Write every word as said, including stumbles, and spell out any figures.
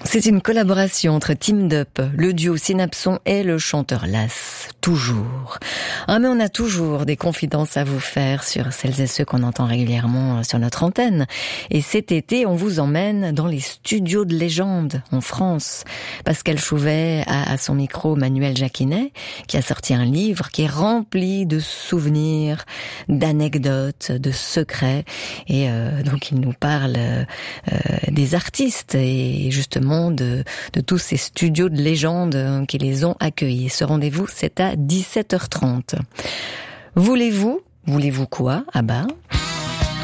C'est une collaboration entre Team Up, le duo Synapson et le chanteur Las. Toujours. Ah, mais on a toujours des confidences à vous faire sur celles et ceux qu'on entend régulièrement sur notre antenne. Et cet été, on vous emmène dans les studios de légende en France. Pascal Chouvet a à son micro Manuel Jacquinet, qui a sorti un livre qui est rempli de souvenirs, d'anecdotes, de secrets. Et euh, donc il nous parle euh, des artistes et justement de, de tous ces studios de légende qui les ont accueillis. Ce rendez-vous, c'est à dix-sept heures trente. Voulez-vous, voulez-vous quoi? Ah bah,